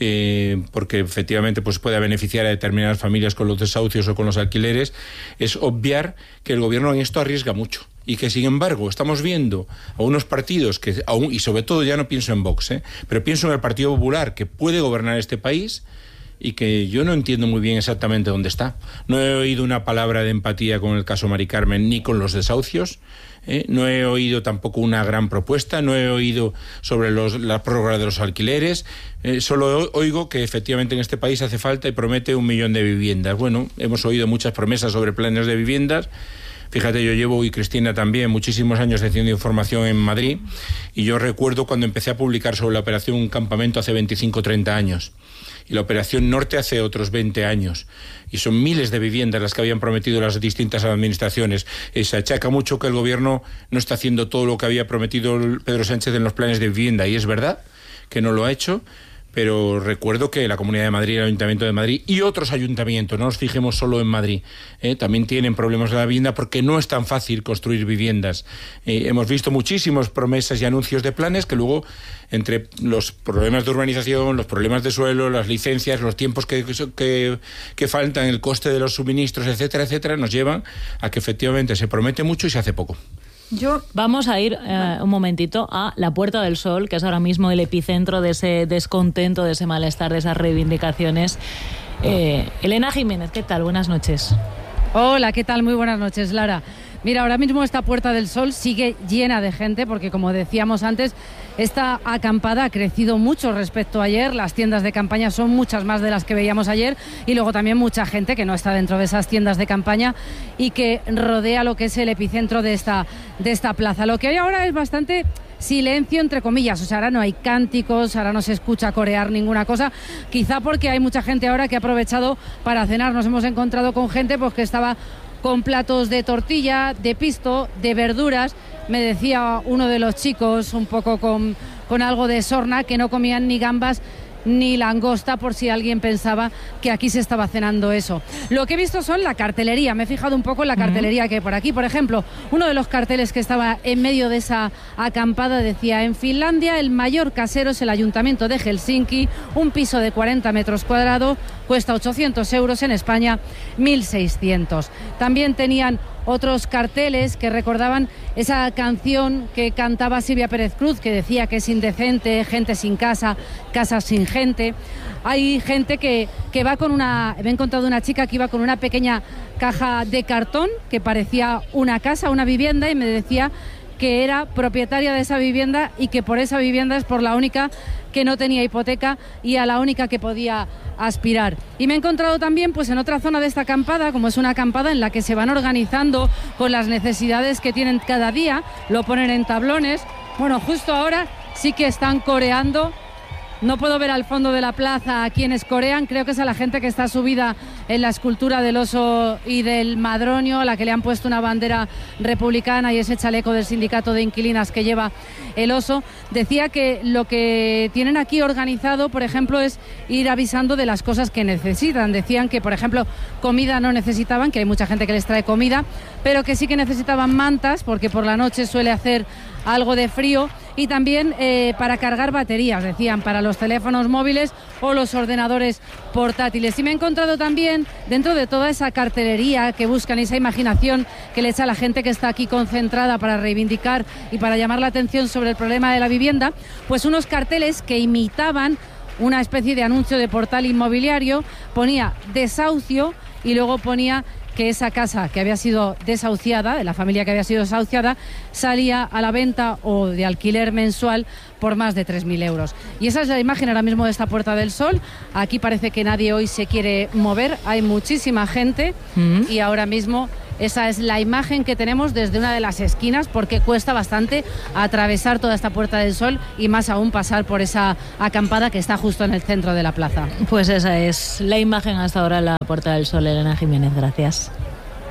eh, porque efectivamente pues pueda beneficiar a determinadas familias con los desahucios o con los alquileres, es obviar que el gobierno en esto arriesga mucho. Y que, sin embargo, estamos viendo a unos partidos que, aún, y sobre todo ya no pienso en Vox, ¿eh? pero pienso en el Partido Popular, que puede gobernar este país y que yo no entiendo muy bien exactamente dónde está. No he oído una palabra de empatía con el caso Mari Carmen ni con los desahucios. ¿eh? No he oído tampoco una gran propuesta, no he oído sobre los, la prórroga de los alquileres. Eh, solo oigo que efectivamente en este país hace falta y promete un millón de viviendas. Bueno, hemos oído muchas promesas sobre planes de viviendas. Fíjate, yo llevo, y Cristina también, muchísimos años haciendo información en Madrid, y yo recuerdo cuando empecé a publicar sobre la operación Un Campamento hace veinticinco o treinta años, y la operación Norte hace otros veinte años, y son miles de viviendas las que habían prometido las distintas administraciones. Eh, se achaca mucho que el gobierno no está haciendo todo lo que había prometido Pedro Sánchez en los planes de vivienda, y es verdad que no lo ha hecho. Pero recuerdo que la Comunidad de Madrid, el Ayuntamiento de Madrid y otros ayuntamientos, no nos fijemos solo en Madrid, eh, también tienen problemas de la vivienda porque no es tan fácil construir viviendas. Eh, hemos visto muchísimas promesas y anuncios de planes que luego, entre los problemas de urbanización, los problemas de suelo, las licencias, los tiempos que, que, que faltan, el coste de los suministros, etcétera, etcétera, nos llevan a que efectivamente se promete mucho y se hace poco. Yo Vamos a ir eh, un momentito a la Puerta del Sol, que es ahora mismo el epicentro de ese descontento, de ese malestar, de esas reivindicaciones. Eh, Elena Jiménez, ¿qué tal? Buenas noches. Hola, ¿qué tal? Muy buenas noches, Lara. Mira, ahora mismo esta Puerta del Sol sigue llena de gente porque, como decíamos antes, esta acampada ha crecido mucho respecto a ayer. Las tiendas de campaña son muchas más de las que veíamos ayer, y luego también mucha gente que no está dentro de esas tiendas de campaña y que rodea lo que es el epicentro de esta, de esta plaza. Lo que hay ahora es bastante silencio, entre comillas, o sea, ahora no hay cánticos, ahora no se escucha corear ninguna cosa, quizá porque hay mucha gente ahora que ha aprovechado para cenar. Nos hemos encontrado con gente pues que estaba con platos de tortilla, de pisto, de verduras. Me decía uno de los chicos, un poco con, con algo de sorna, que no comían ni gambas ni langosta, por si alguien pensaba que aquí se estaba cenando eso. Lo que he visto son la cartelería, me he fijado un poco en la cartelería uh-huh. que hay por aquí. Por ejemplo, uno de los carteles que estaba en medio de esa acampada decía: en Finlandia el mayor casero es el ayuntamiento de Helsinki, un piso de cuarenta metros cuadrados cuesta ochocientos euros, en España mil seiscientos. También tenían otros carteles que recordaban esa canción que cantaba Silvia Pérez Cruz, que decía que es indecente, gente sin casa, casas sin gente. Hay gente que, que va con una... Me he encontrado una chica que iba con una pequeña caja de cartón que parecía una casa, una vivienda, y me decía que era propietaria de esa vivienda y que por esa vivienda es por la única que no tenía hipoteca y a la única que podía aspirar. Y me he encontrado también pues en otra zona de esta acampada, como es una acampada en la que se van organizando con las necesidades que tienen cada día, lo ponen en tablones. Bueno, justo ahora sí que están coreando. No puedo ver al fondo de la plaza a quienes corean, creo que es a la gente que está subida en la escultura del oso y del madroño, a la que le han puesto una bandera republicana y ese chaleco del sindicato de inquilinas que lleva el oso. Decía que lo que tienen aquí organizado, por ejemplo, es ir avisando de las cosas que necesitan. Decían que, por ejemplo, comida no necesitaban, que hay mucha gente que les trae comida, pero que sí que necesitaban mantas, porque por la noche suele hacer algo de frío, y también eh, para cargar baterías, decían, para los teléfonos móviles o los ordenadores portátiles. Y me he encontrado también, dentro de toda esa cartelería que buscan, esa imaginación que le echa a la gente que está aquí concentrada para reivindicar y para llamar la atención sobre el problema de la vivienda, pues unos carteles que imitaban una especie de anuncio de portal inmobiliario. Ponía desahucio y luego ponía que esa casa que había sido desahuciada, de la familia que había sido desahuciada, salía a la venta o de alquiler mensual por más de tres mil euros. Y esa es la imagen ahora mismo de esta Puerta del Sol. Aquí parece que nadie hoy se quiere mover, hay muchísima gente mm. y ahora mismo esa es la imagen que tenemos desde una de las esquinas, porque cuesta bastante atravesar toda esta Puerta del Sol y más aún pasar por esa acampada que está justo en el centro de la plaza. Pues esa es la imagen hasta ahora, la Puerta del Sol. Elena Jiménez, gracias.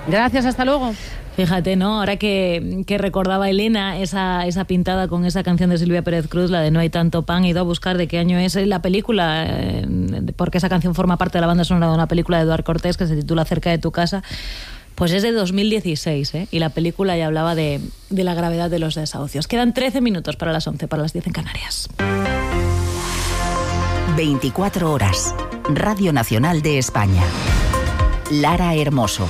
Gracias, hasta luego. Fíjate, ¿no? Ahora que, que recordaba Elena esa, esa pintada con esa canción de Silvia Pérez Cruz, la de No hay tanto pan, he ido a buscar de qué año es la película, eh, porque esa canción forma parte de la banda sonora de una película de Eduard Cortés que se titula Cerca de tu casa. Pues es de dos mil dieciséis, ¿eh? Y la película ya hablaba de, de la gravedad de los desahucios. Quedan trece minutos para las once, para las diez en Canarias. veinticuatro horas. Radio Nacional de España. Lara Hermoso.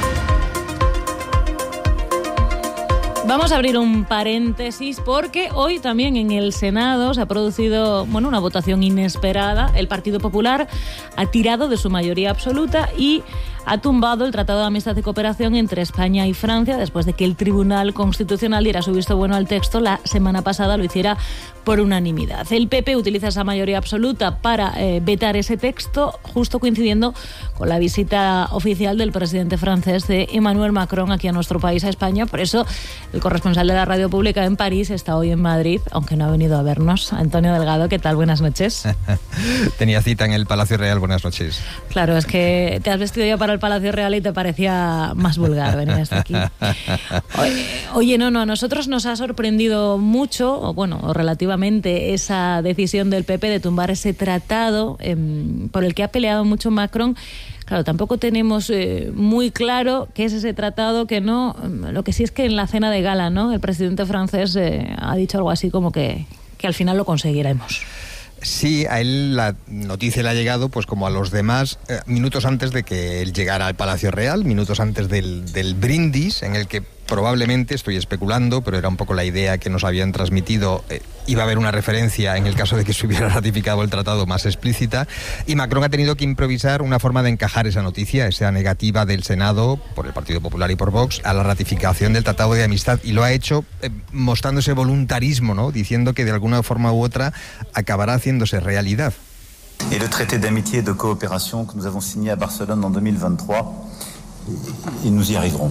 Vamos a abrir un paréntesis porque hoy también en el Senado se ha producido, bueno, una votación inesperada. El Partido Popular ha tirado de su mayoría absoluta y ha tumbado el Tratado de Amistad y Cooperación entre España y Francia después de que el Tribunal Constitucional diera su visto bueno al texto. La semana pasada lo hiciera por unanimidad. El P P utiliza esa mayoría absoluta para eh, vetar ese texto, justo coincidiendo con la visita oficial del presidente francés de Emmanuel Macron aquí a nuestro país, a España. Por eso el corresponsal de la radio pública en París está hoy en Madrid, aunque no ha venido a vernos. Antonio Delgado, ¿qué tal? Buenas noches. Tenía cita en el Palacio Real. Buenas noches. Claro, es que te has vestido ya para el Palacio Real y te parecía más vulgar venir hasta aquí. Oye, oye, no, no, a nosotros nos ha sorprendido mucho, o bueno, o relativamente, esa decisión del P P de tumbar ese tratado eh, por el que ha peleado mucho Macron. Claro, tampoco tenemos eh, muy claro qué es ese tratado, que no. Lo que sí es que en la cena de gala, ¿no?, el presidente francés eh, ha dicho algo así como que, que al final lo conseguiremos. Sí, a él la noticia le ha llegado, pues como a los demás, eh, minutos antes de que él llegara al Palacio Real, minutos antes del, del brindis, en el que probablemente, estoy especulando, pero era un poco la idea que nos habían transmitido, eh, iba a haber una referencia, en el caso de que se hubiera ratificado el tratado, más explícita, y Macron ha tenido que improvisar una forma de encajar esa noticia, esa negativa del Senado, por el Partido Popular y por Vox, a la ratificación del Tratado de Amistad, y lo ha hecho eh, mostrando ese voluntarismo, ¿no?, diciendo que de alguna forma u otra acabará haciéndose realidad. Et le traité d'amitié et de coopération que nous avons signé à Barcelone en deux mille vingt-trois, et nous y arriverons.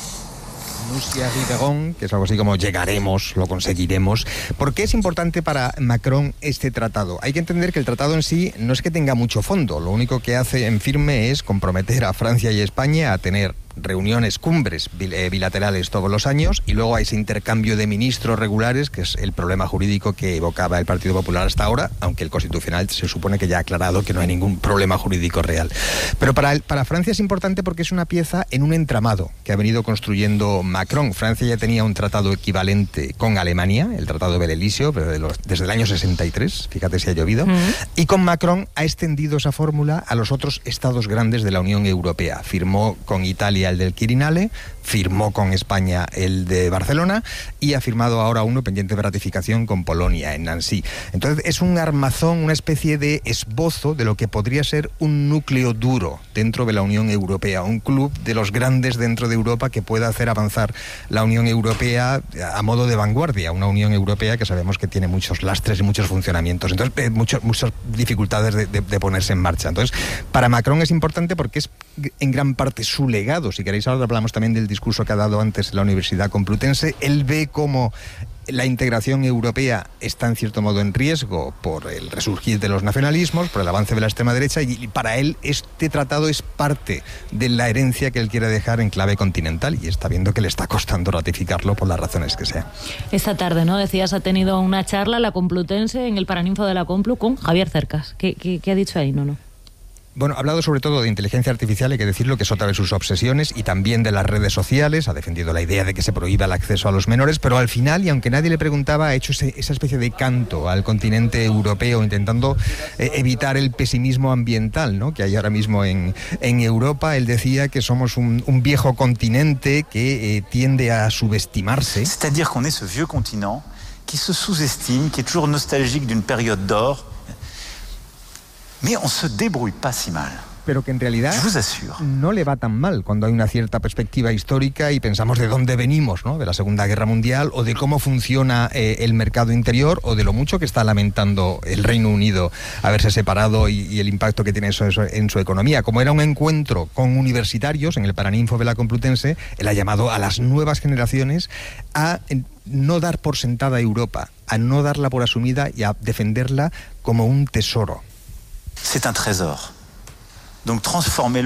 Que es algo así como llegaremos, lo conseguiremos. ¿Por qué es importante para Macron este tratado? Hay que entender que el tratado en sí no es que tenga mucho fondo, lo único que hace en firme es comprometer a Francia y España a tener reuniones, cumbres bilaterales todos los años, y luego hay ese intercambio de ministros regulares, que es el problema jurídico que evocaba el Partido Popular hasta ahora, aunque el Constitucional se supone que ya ha aclarado que no hay ningún problema jurídico real. Pero para, el, para Francia es importante porque es una pieza en un entramado que ha venido construyendo Macron. Francia ya tenía un tratado equivalente con Alemania, el Tratado de Belelisio, pero de los, desde el año sesenta y tres, fíjate si ha llovido, uh-huh. Y con Macron ha extendido esa fórmula a los otros estados grandes de la Unión Europea. Firmó con Italia el del Quirinale, firmó con España el de Barcelona y ha firmado ahora uno pendiente de ratificación con Polonia en Nancy. Entonces es un armazón, una especie de esbozo de lo que podría ser un núcleo duro dentro de la Unión Europea, un club de los grandes dentro de Europa que pueda hacer avanzar la Unión Europea a modo de vanguardia, una Unión Europea que sabemos que tiene muchos lastres y muchos funcionamientos, entonces eh, muchos, muchas dificultades de, de, de ponerse en marcha. Entonces para Macron es importante porque es en gran parte su legado. Si queréis, ahora hablamos también del discurso que ha dado antes en la Universidad Complutense. Él ve cómo la integración europea está en cierto modo en riesgo por el resurgir de los nacionalismos, por el avance de la extrema derecha, y para él este tratado es parte de la herencia que él quiere dejar en clave continental, y está viendo que le está costando ratificarlo por las razones que sean. Esta tarde, ¿no?, decías, ha tenido una charla la Complutense en el Paraninfo de la Complu con Javier Cercas. ¿Qué, qué, qué ha dicho ahí, no, no? Bueno, ha hablado sobre todo de inteligencia artificial, hay que decirlo, que es otra de sus obsesiones, y también de las redes sociales. Ha defendido la idea de que se prohíba el acceso a los menores, pero al final, y aunque nadie le preguntaba, ha hecho ese, esa especie de canto al continente europeo, intentando eh, evitar el pesimismo ambiental, ¿no?, que hay ahora mismo en, en Europa. Él decía que somos un, un viejo continente que eh, tiende a subestimarse. C'est-à-dire qu'on est ce vieux continent qui se sous-estime, qui est toujours nostalgique d'une période d'or. Mais on se débrouille pas si mal. Pero que en realidad no le va tan mal cuando hay una cierta perspectiva histórica y pensamos de dónde venimos, ¿no?, de la Segunda Guerra Mundial, o de cómo funciona eh, el mercado interior, o de lo mucho que está lamentando el Reino Unido haberse separado y, y el impacto que tiene eso, eso en su economía. Como era un encuentro con universitarios en el Paraninfo de la Complutense, él ha llamado a las nuevas generaciones a no dar por sentada a Europa, a no darla por asumida y a defenderla como un tesoro. C'est un trésor. Donc transformer